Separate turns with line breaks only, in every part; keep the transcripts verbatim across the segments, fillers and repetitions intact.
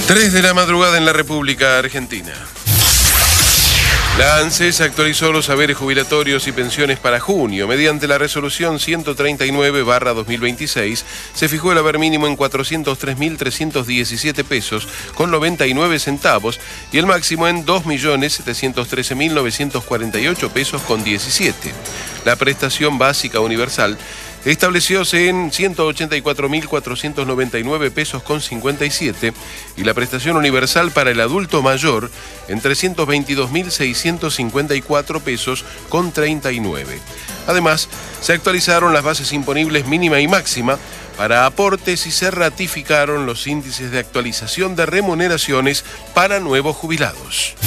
tres de la madrugada en la República Argentina. La ANSES actualizó los saberes jubilatorios y pensiones para junio. Mediante la resolución ciento treinta y nueve barra dos mil veintiséis, se fijó el haber mínimo en cuatrocientos tres mil trescientos diecisiete pesos con noventa y nueve centavos y el máximo en dos millones setecientos trece mil novecientos cuarenta y ocho pesos con diecisiete. La prestación básica universal establecióse en ciento ochenta y cuatro mil cuatrocientos noventa y nueve pesos con cincuenta y siete y la prestación universal para el adulto mayor en trescientos veintidós mil seiscientos cincuenta y cuatro pesos con treinta y nueve. Además, se actualizaron las bases imponibles mínima y máxima para aportes y se ratificaron los índices de actualización de remuneraciones para nuevos jubilados.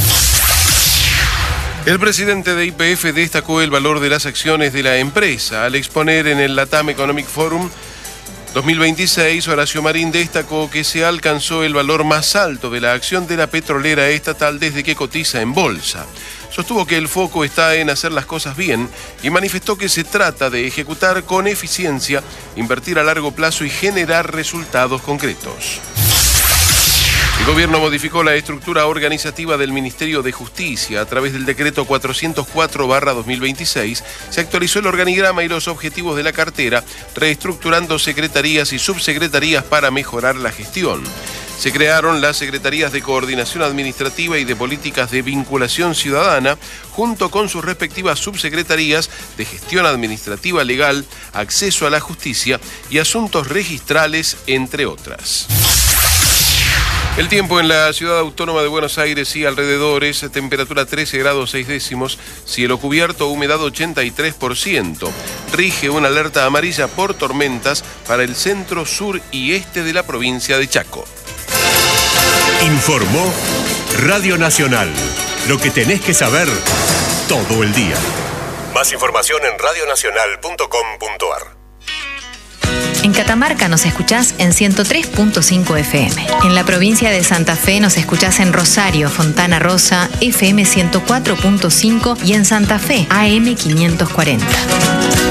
El presidente de Y P F destacó el valor de las acciones de la empresa. Al exponer en el LATAM Economic Forum dos mil veintiséis, Horacio Marín destacó que se alcanzó el valor más alto de la acción de la petrolera estatal desde que cotiza en bolsa. Sostuvo que el foco está en hacer las cosas bien y manifestó que se trata de ejecutar con eficiencia, invertir a largo plazo y generar resultados concretos. El gobierno modificó la estructura organizativa del Ministerio de Justicia. A través del decreto cuatrocientos cuatro barra dos mil veintiséis se actualizó el organigrama y los objetivos de la cartera, reestructurando secretarías y subsecretarías para mejorar la gestión. Se crearon las Secretarías de Coordinación Administrativa y de Políticas de Vinculación Ciudadana, junto con sus respectivas subsecretarías de Gestión Administrativa Legal, Acceso a la Justicia y Asuntos Registrales, entre otras. El tiempo en la Ciudad Autónoma de Buenos Aires y alrededores, temperatura trece grados seis décimos, cielo cubierto, humedad ochenta y tres por ciento. Rige una alerta amarilla por tormentas para el centro, sur y este de la provincia de Chaco.
Informó Radio Nacional. Lo que tenés que saber todo el día. Más información en radio nacional punto com punto ar.
En Catamarca nos escuchás en ciento tres punto cinco F M. En la provincia de Santa Fe nos escuchás en Rosario, Fontana Rosa, F M ciento cuatro punto cinco y en Santa Fe, A M quinientos cuarenta.